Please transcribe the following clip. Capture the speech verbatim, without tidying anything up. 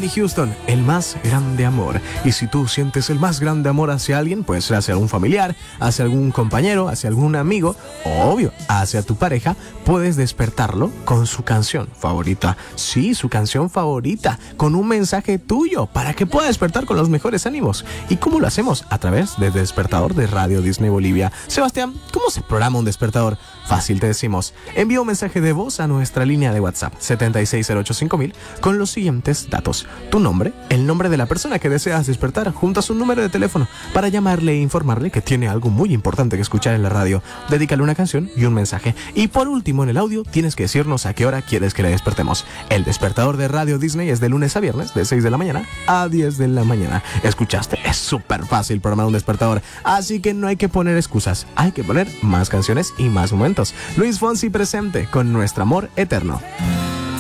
Whitney Houston, el más grande amor. Y si tú sientes el más grande amor hacia alguien, pues hacia algún familiar, hacia algún compañero, hacia algún amigo, obvio, hacia tu pareja, puedes despertarlo con su canción favorita. Sí, su canción favorita, con un mensaje tuyo, para que pueda despertar con los mejores ánimos. ¿Y cómo lo hacemos? A través del despertador de Radio Disney Bolivia. Sebastián, ¿cómo se programa un despertador? Fácil, te decimos. Envía un mensaje de voz a nuestra línea de WhatsApp setenta y seis cero ocho cinco mil con los siguientes datos: tu nombre, el nombre de la persona que deseas despertar, junto a su número de teléfono, para llamarle e informarle que tiene algo muy importante que escuchar en la radio. Dedícale una canción y un mensaje. Y por último, en el audio, tienes que decirnos a qué hora quieres que le despertemos. El despertador de Radio Disney es de lunes a viernes, de seis de la mañana a diez de la mañana. ¿Escuchaste? Es súper fácil programar un despertador, así que no hay que poner excusas, hay que poner más canciones y más momentos. Luis Fonsi presente con Nuestro Amor Eterno.